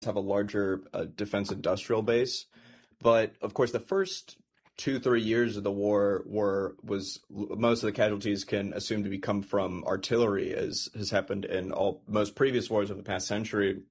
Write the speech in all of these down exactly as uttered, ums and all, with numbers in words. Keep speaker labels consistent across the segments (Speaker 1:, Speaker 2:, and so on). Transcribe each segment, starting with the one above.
Speaker 1: have a larger uh, defense industrial base. But of course, the first two, three years of the war were was most of the casualties can assume to be come from artillery, as has happened in all most previous wars of the past century.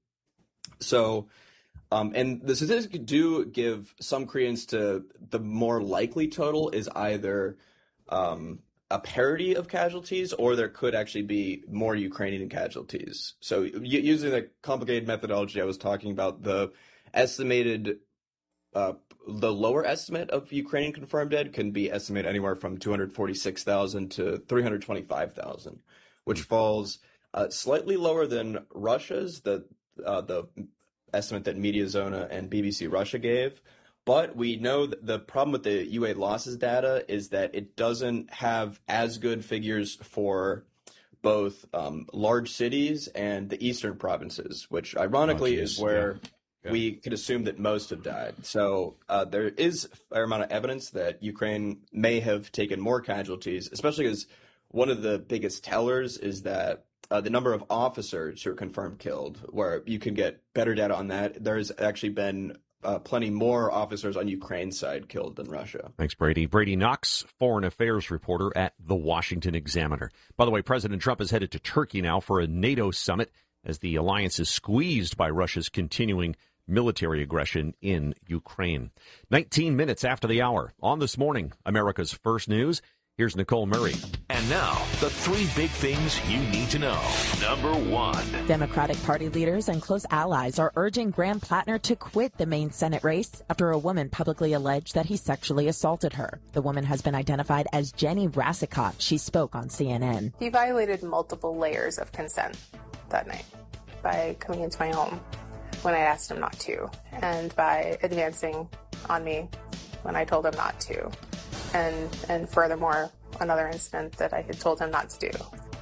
Speaker 1: So, um, and the statistics do give some credence to the more likely total is either um, a parity of casualties, or there could actually be more Ukrainian casualties. So, using the complicated methodology I was talking about, the estimated Uh, the lower estimate of Ukrainian confirmed dead can be estimated anywhere from two hundred forty-six thousand to three hundred twenty-five thousand, which falls uh, slightly lower than Russia's, the uh, the estimate that Mediazona and B B C Russia gave. But we know that the problem with the U A losses data is that it doesn't have as good figures for both um, large cities and the eastern provinces, which ironically oh, is where... Yeah. Yeah. We could assume that most have died. So uh, there is a fair amount of evidence that Ukraine may have taken more casualties, especially because one of the biggest tellers is that uh, the number of officers who are confirmed killed, where you can get better data on that. There's actually been uh, plenty more officers on Ukraine's side killed than Russia.
Speaker 2: Thanks, Brady. Brady Knox, foreign affairs reporter at The Washington Examiner. By the way, President Trump is headed to Turkey now for a NATO summit as the alliance is squeezed by Russia's continuing military aggression in Ukraine. nineteen minutes after the hour. On This Morning, America's First News, here's Nicole Murray.
Speaker 3: And now, the three big things you need to know. Number one.
Speaker 4: Democratic Party leaders and close allies are urging Graham Plattner to quit the Maine Senate race after a woman publicly alleged that he sexually assaulted her. The woman has been identified as Jenny Rassicott. She spoke on C N N.
Speaker 5: He violated multiple layers of consent that night by coming into my home when I asked him not to, and by advancing on me when I told him not to, and and furthermore, another incident that I had told him not to do.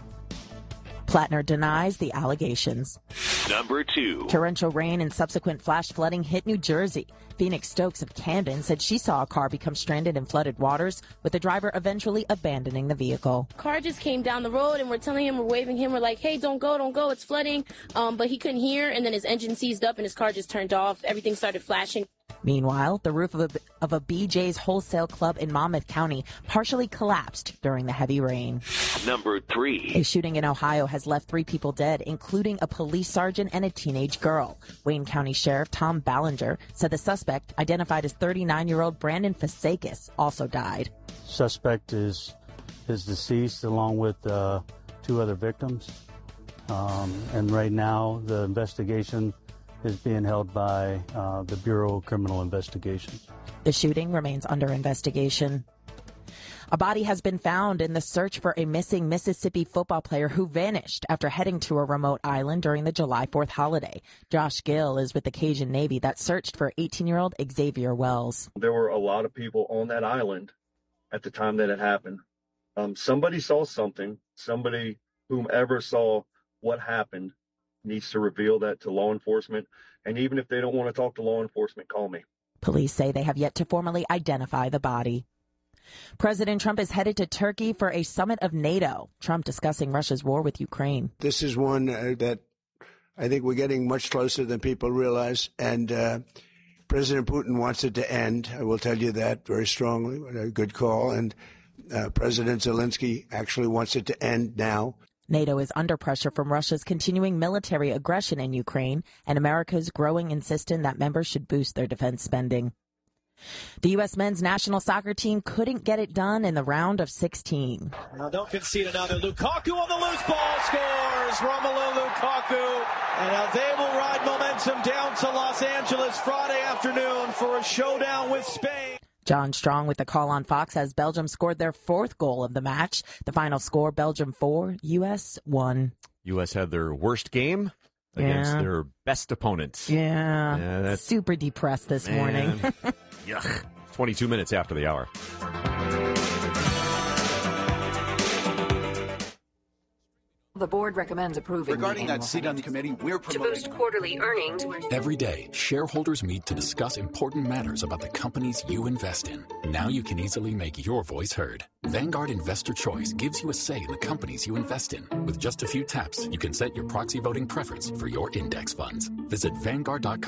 Speaker 4: Plattner denies the allegations.
Speaker 3: Number two.
Speaker 4: Torrential rain and subsequent flash flooding hit New Jersey. Phoenix Stokes of Camden said she saw a car become stranded in flooded waters, with the driver eventually abandoning the vehicle.
Speaker 6: Car just came down the road, and we're telling him, we're waving him, we're like, hey, don't go, don't go, it's flooding. Um, but he couldn't hear, and then his engine seized up, and his car just turned off. Everything started flashing.
Speaker 4: Meanwhile, the roof of a, of a B J's wholesale club in Monmouth County partially collapsed during the heavy rain.
Speaker 3: Number three.
Speaker 4: A shooting in Ohio has left three people dead, including a police sergeant and a teenage girl. Wayne County Sheriff Tom Ballinger said the suspect, identified as thirty-nine-year-old Brandon Fasakis, also died.
Speaker 7: Suspect is is deceased along with uh, two other victims. Um, and right now, the investigation is being held by uh, the Bureau of Criminal Investigations.
Speaker 4: The shooting remains under investigation. A body has been found in the search for a missing Mississippi football player who vanished after heading to a remote island during the July fourth holiday. Josh Gill is with the Cajun Navy that searched for eighteen-year-old Xavier Wells.
Speaker 8: There were a lot of people on that island at the time that it happened. Um, somebody saw something. Somebody, whomever saw what happened, needs to reveal that to law enforcement. And even if they don't want to talk to law enforcement, call me.
Speaker 4: Police say they have yet to formally identify the body. President Trump is headed to Turkey for a summit of NATO. Trump discussing Russia's war with Ukraine.
Speaker 9: This is one uh, that I think we're getting much closer than people realize. And uh, President Putin wants it to end. I will tell you that very strongly. A good call. And uh, President Zelensky actually wants it to end now.
Speaker 4: NATO is under pressure from Russia's continuing military aggression in Ukraine and America's growing insistence that members should boost their defense spending. The U S men's national soccer team couldn't get it done in the round of sixteen.
Speaker 10: Now don't concede another. Lukaku on the loose ball scores. Romelu Lukaku. And now they will ride momentum down to Los Angeles Friday afternoon for a showdown with Spain.
Speaker 4: John Strong with the call on Fox as Belgium scored their fourth goal of the match. The final score, Belgium four, U S one.
Speaker 2: U S had their worst game against
Speaker 4: yeah.
Speaker 2: their best opponent.
Speaker 4: Yeah,
Speaker 2: yeah that's,
Speaker 4: super depressed this
Speaker 2: man.
Speaker 4: morning.
Speaker 2: Yuck. twenty-two minutes after the hour.
Speaker 11: The board recommends approving.
Speaker 12: Regarding
Speaker 11: the
Speaker 12: that seat on the committee, we're promoting.
Speaker 11: To boost quarterly earnings.
Speaker 13: Every day, shareholders meet to discuss important matters about the companies you invest in. Now you can easily make your voice heard. Vanguard Investor Choice gives you a say in the companies you invest in. With just a few taps, you can set your proxy voting preference for your index funds. Visit Vanguard dot com.